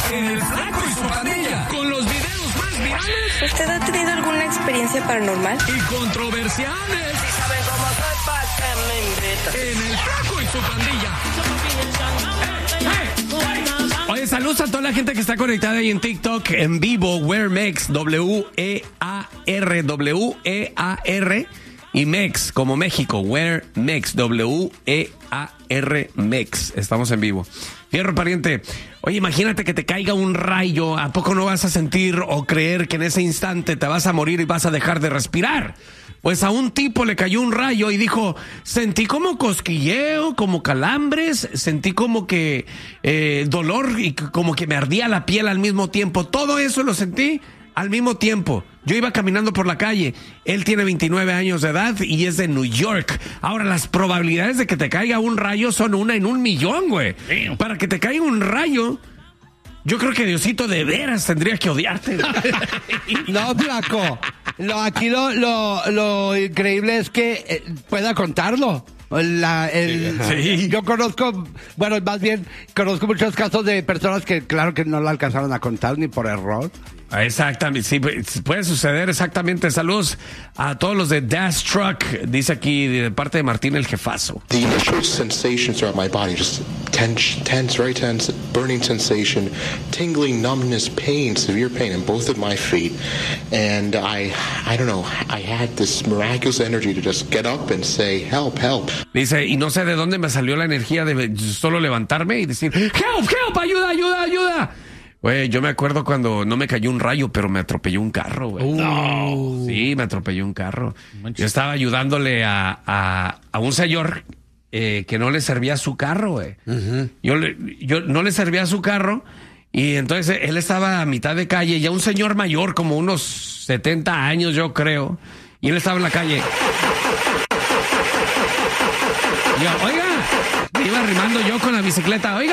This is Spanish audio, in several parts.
en El Flaco y su Pandilla, con los videos más virales. ¿Usted ha tenido alguna experiencia paranormal? Y controversiales. Si saben cómo soy, ¿pa' qué me invitan? En El Flaco y su Pandilla. Oye, saludos a toda la gente que está conectada ahí en TikTok, en vivo, WearMex, W-E-A-R, y Mex, como México, WearMex, W-E-A-R, Mex. Estamos en vivo. Fierro pariente, oye, imagínate que te caiga un rayo, ¿a poco no vas a sentir o creer que en ese instante te vas a morir y vas a dejar de respirar? Pues a un tipo le cayó un rayo y dijo, sentí como cosquilleo, como calambres, sentí como que dolor y como que me ardía la piel al mismo tiempo. Todo eso lo sentí al mismo tiempo. Yo iba caminando por la calle. Él tiene 29 años de edad y es de New York. Ahora, las probabilidades de que te caiga un rayo son 1 en 1,000,000, güey. Para que te caiga un rayo, yo creo que Diosito de veras tendría que odiarte. No, Flaco. Aquí lo increíble es que pueda contarlo. Sí. Yo conozco, bueno, más bien, conozco muchos casos de personas que claro que no lo alcanzaron a contar ni por error. Exactamente, sí, puede suceder exactamente. Saludos a todos los de Dash Truck, dice aquí de parte de Martín el jefazo. The initial sensations throughout my body, just tense, very tense, burning sensation, tingling, numbness, pain, severe pain in both of my feet. And I don't know, I had this miraculous energy to just get up and say, help, help. Dice, y no sé de dónde me salió la energía de solo levantarme y decir, help, ayuda. Güey, yo me acuerdo cuando no me cayó un rayo, pero me atropelló un carro, güey. No. Sí, me atropelló un carro. Yo estaba ayudándole a un señor que no le servía su carro, güey. Uh-huh. Yo no le servía su carro y entonces él estaba a mitad de calle, ya un señor mayor, como unos 70 años, yo creo, y él estaba en la calle. Y yo, oiga, me iba arrimando yo con la bicicleta, oiga.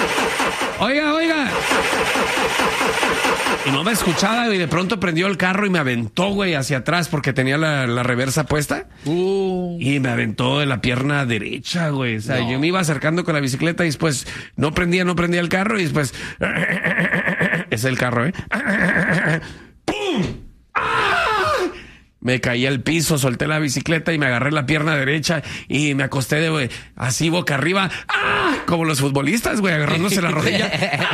Y no me escuchaba y de pronto prendió el carro y me aventó, güey, hacia atrás porque tenía la reversa puesta. Y me aventó de la pierna derecha, güey. O sea, yo me iba acercando con la bicicleta y después no prendía el carro y después... Es el carro, ¿eh? ¡Pum! Me caí al piso, solté la bicicleta y me agarré la pierna derecha y me acosté así boca arriba, como los futbolistas, güey, agarrándose la rodilla.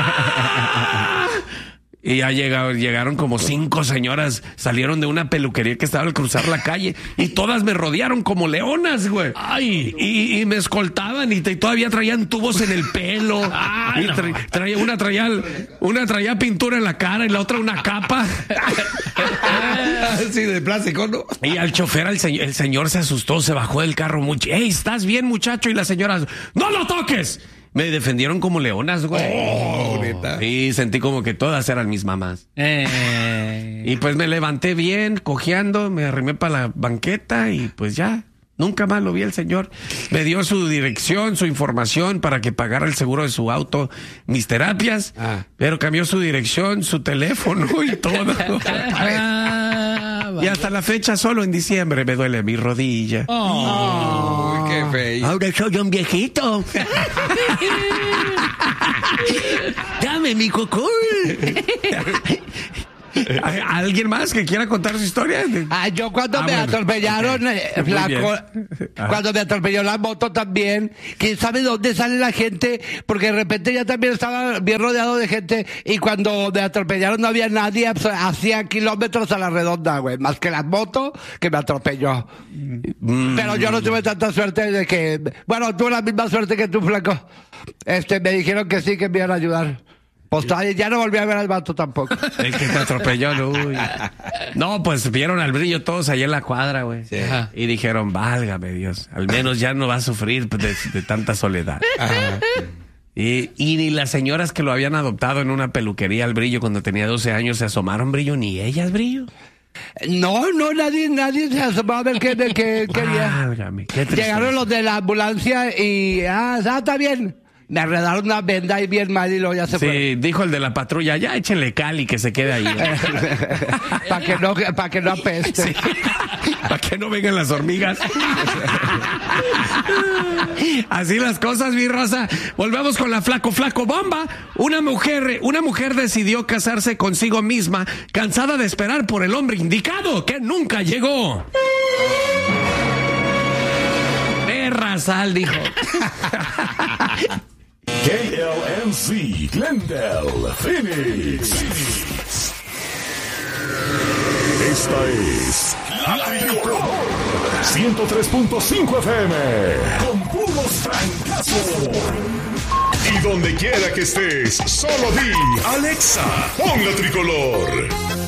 Y ya llegaron como 5 señoras, salieron de una peluquería que estaba al cruzar la calle y todas me rodearon como leonas, güey. Ay, y me escoltaban y todavía traían tubos en el pelo. Ay, y una traía pintura en la cara y la otra una capa. Sí, de plástico, ¿no? Y al chofer, el señor se asustó, se bajó del carro mucho. ¡Ey, estás bien, muchacho! Y la señora, ¡no lo toques! Me defendieron como leonas, güey. Y sentí como que todas eran mis mamás. Y pues me levanté bien, cojeando, me arrimé para la banqueta y pues ya. Nunca más lo vi el señor. Me dio su dirección, su información para que pagara el seguro de su auto, mis terapias, pero cambió su dirección, su teléfono y todo. Y hasta la fecha, solo en diciembre, me duele mi rodilla. Qué feo. Ahora soy un viejito. Dame mi cocol. ¿Alguien más que quiera contar su historia? Yo cuando me atropellaron, Flaco, cuando me atropelló la moto también, quién sabe dónde sale la gente, porque de repente ya también estaba bien rodeado de gente y cuando me atropellaron no había nadie, a 100 kilómetros a la redonda, güey, más que la moto que me atropelló. Pero yo no tuve tanta suerte de que, bueno, tuve la misma suerte que tú, Flaco. Me dijeron que sí, que me iban a ayudar. Pues ya no volví a ver al vato tampoco. El que te atropelló, no. No, pues vieron al brillo todos allá en la cuadra, güey. Sí. Y dijeron, válgame Dios, al menos ya no va a sufrir de tanta soledad. Y ni las señoras que lo habían adoptado en una peluquería al brillo cuando tenía 12 años se asomaron, brillo, ni ellas, brillo. No, nadie se asomó a ver qué quería. Válgame, qué tristeza. Llegaron los de la ambulancia y, está bien. me arreglaron una venda y bien mal y luego ya se fue. Sí, dijo el de la patrulla, ya échenle cal y que se quede ahí. Para que no apeste. Sí. Para que no vengan las hormigas. Así las cosas, mi raza. Volvemos con la flaco bomba. Una mujer decidió casarse consigo misma, cansada de esperar por el hombre indicado que nunca llegó. Perra sal, dijo. KLNC Glendale, Phoenix. Esta es la Tricoloor 103.5 FM con puros francazos. Y donde quiera que estés, solo di Alexa, pon la Tricolor.